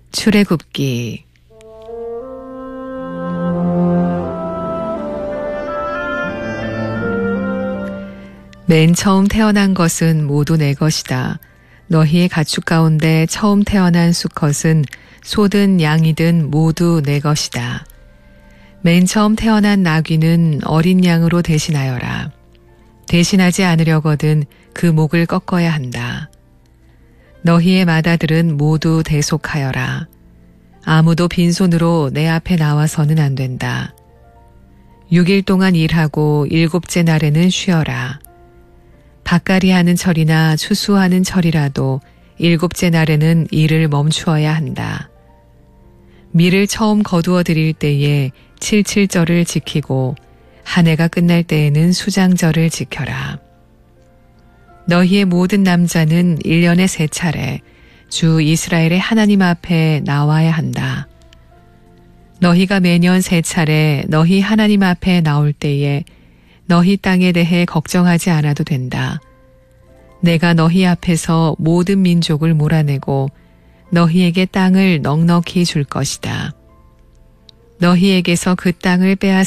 출애굽기. 맨 처음 태어난 것은 모두 내 것이다. 너희의 가축 가운데 처음 태어난 수컷은 소든 양이든 모두 내 것이다. 맨 처음 태어난 나귀는 어린 양으로 대신하여라. 대신하지 않으려거든 그 목을 꺾어야 한다. 너희의 맏아들은 모두 대속하여라. 아무도 빈손으로 내 앞에 나와서는 안 된다. 6일 동안 일하고 7째 날에는 쉬어라. 밭갈이 하는 철이나 추수하는 철이라도 7째 날에는 일을 멈추어야 한다. 밀을 처음 거두어 드릴 때에 칠칠절을 지키고 한 해가 끝날 때에는 수장절을 지켜라. 너희의 모든 남자는 1년에 3차례 주 이스라엘의 하나님 앞에 나와야 한다. 너희가 매년 3차례 너희 하나님 앞에 나올 때에 너희 땅에 대해 걱정하지 않아도 된다. 내가 너희 앞에서 모든 민족을 몰아내고 너희에게 땅을 넉넉히 줄 것이다. 너희에게서 그 땅을 빼앗아